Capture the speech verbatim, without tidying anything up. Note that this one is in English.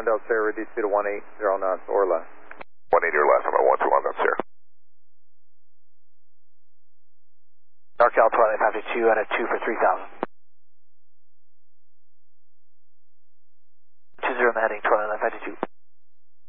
Del Sierra, reduce to one eighty knots or less. one eighty or less, I'm at one two one Del Sierra. NorCal Twilight five two two at a two for three thousand. two zero, I'm heading Twilight five two two.